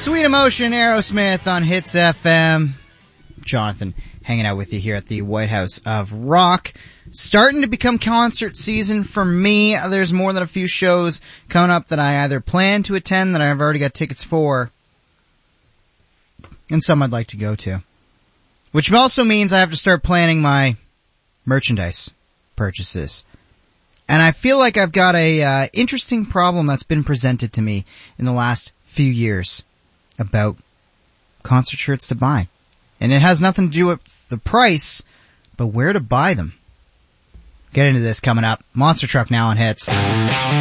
Sweet Emotion, Aerosmith on Hits FM. Jonathan hanging out with you here at the White House of Rock. Starting to become concert season for me. There's more than a few shows coming up that I either plan to attend that I've already got tickets for, and some I'd like to go to. Which also means I have to start planning my merchandise purchases. And I feel like I've got a interesting problem that's been presented to me in the last few years about concert shirts to buy. And it has nothing to do with the price, but where to buy them. Get into this coming up. Monster Truck now on Hits.